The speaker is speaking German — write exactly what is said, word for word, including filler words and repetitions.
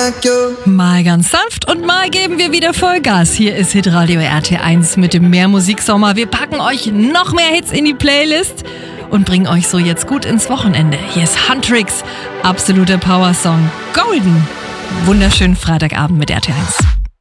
like you. Mal ganz sanft und mal geben wir wieder Vollgas. Hier ist Hitradio R T eins mit dem Mehrmusiksommer. Wir packen euch noch mehr Hits in die Playlist und bringen euch so jetzt gut ins Wochenende. Hier ist Huntrix, absoluter Powersong, Golden. Wunderschönen Freitagabend mit R T eins.